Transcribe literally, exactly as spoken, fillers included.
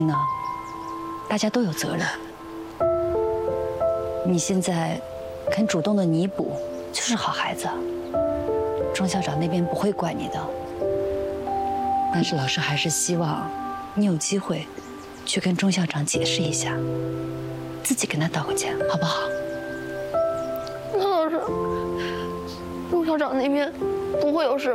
呢，大家都有责任。你现在肯主动的弥补，就是好孩子。钟校长那边不会怪你的，但是老师还是希望你有机会去跟钟校长解释一下，自己跟他道个歉，好不好？ 那老师，钟校长那边不会有事